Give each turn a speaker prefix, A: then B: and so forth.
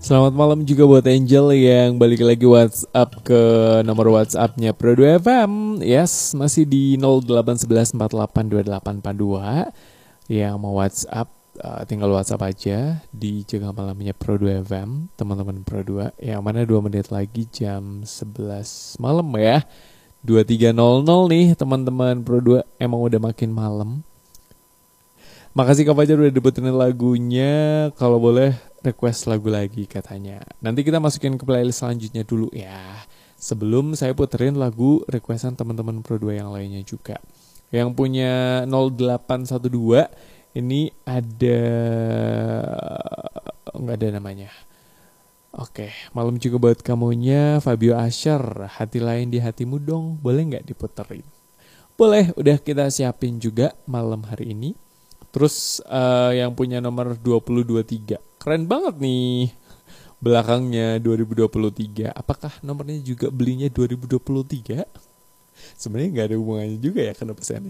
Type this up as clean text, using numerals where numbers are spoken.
A: Selamat malam juga buat Angel yang balik lagi WhatsApp ke nomor WhatsAppnya Pro2 FM. Yes, masih di 0811482842. Yang mau WhatsApp, tinggal WhatsApp aja di jaga malamnya Pro2 FM, teman-teman Pro2. Yang mana 2 menit lagi jam 11 malam ya. 23.00 nih teman-teman Pro2, emang udah makin malam. Makasih Kak Fajar udah debutin lagunya. Kalau boleh request lagu lagi katanya. Nanti kita masukin ke playlist selanjutnya dulu ya. Sebelum saya puterin lagu requestan teman-teman Pro2 yang lainnya juga. Yang punya 0812 ini ada, nggak ada namanya. Oke, malam juga buat kamunya Fabio Asher. Hati lain di hatimu dong. Boleh nggak diputerin? Boleh, udah kita siapin juga malam hari ini. Terus yang punya nomor 2023. Keren banget nih. Belakangnya 2023. Apakah nomornya juga belinya 2023? Sebenarnya nggak ada hubungannya juga ya kenapa saya